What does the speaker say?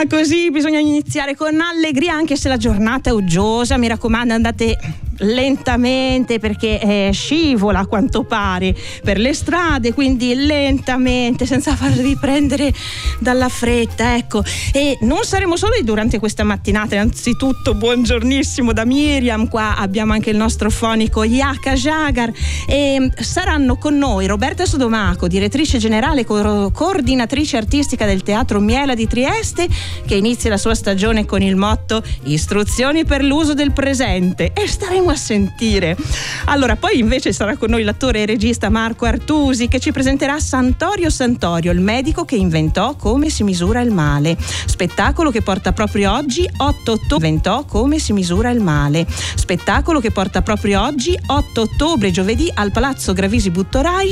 Così bisogna iniziare con allegria, anche se la giornata è uggiosa. Mi raccomando, andate lentamente perché scivola a quanto pare per le strade, quindi lentamente, senza farvi prendere dalla fretta, ecco. E non saremo soli durante questa mattinata. Innanzitutto buongiornissimo da Miriam, qua abbiamo anche il nostro fonico Yaka Jagar, e saranno con noi Roberta Sodomaco, direttrice generale coordinatrice artistica del Teatro Miela di Trieste, che inizia la sua stagione con il motto Istruzioni per l'uso del presente, e staremo a sentire. Allora, poi invece sarà con noi l'attore e regista Marco Artusi, che ci presenterà Santorio Santorio, il medico che inventò come si misura il male, spettacolo che porta proprio oggi 8 ottobre inventò come si misura il male, spettacolo che porta proprio oggi 8 ottobre, giovedì, al Palazzo Gravisi Buttorai